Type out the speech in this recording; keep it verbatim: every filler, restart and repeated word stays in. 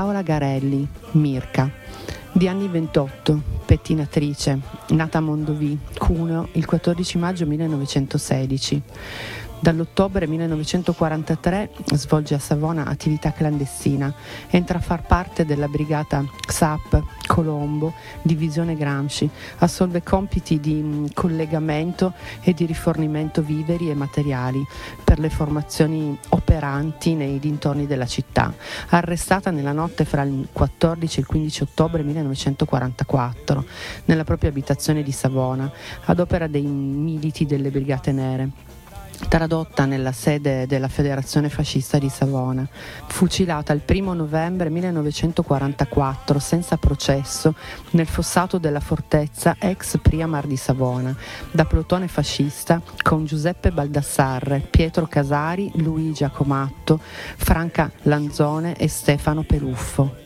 Paola Garelli, Mirka. Di anni ventotto, pettinatrice, nata a Mondovì, Cuneo, il quattordici maggio millenovecentosedici. Dall'ottobre millenovecentoquarantatré svolge a Savona attività clandestina, entra a far parte della brigata X A P Colombo, divisione Gramsci, assolve compiti di collegamento e di rifornimento viveri e materiali per le formazioni operanti nei dintorni della città, arrestata nella notte fra il quattordici e il quindici ottobre millenovecentoquarantaquattro nella propria abitazione di Savona ad opera dei militi delle Brigate Nere, tradotta nella sede della Federazione Fascista di Savona, fucilata il primo novembre millenovecentoquarantaquattro senza processo nel fossato della fortezza ex Priamar di Savona da plotone fascista con Giuseppe Baldassarre, Pietro Casari, Luigi Giacomatto, Franca Lanzone e Stefano Peluffo.